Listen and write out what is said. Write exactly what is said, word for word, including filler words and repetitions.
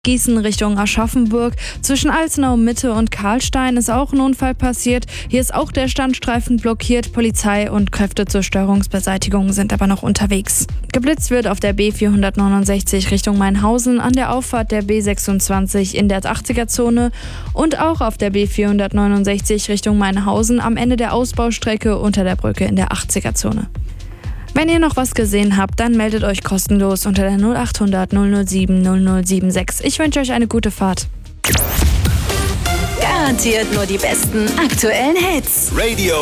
Gießen Richtung Aschaffenburg. Zwischen Alzenau Mitte und Karlstein ist auch ein Unfall passiert. Hier ist auch der Standstreifen blockiert. Polizei und Kräfte zur Störungsbeseitigung sind aber noch unterwegs. Geblitzt wird auf der B vierhundertneunundsechzig Richtung Mainhausen, an der Auffahrt der B sechsundzwanzig in der achtziger-Zone und auch auf der B vierhundertneunundsechzig Richtung Mainhausen am Ende der Ausbaustrecke unter der Brücke in der achtziger-Zone. Wenn ihr noch was gesehen habt, dann meldet euch kostenlos unter der null achthundert null null sieben null null sieben sechs. Ich wünsche euch eine gute Fahrt. Garantiert nur die besten aktuellen Hits. Radio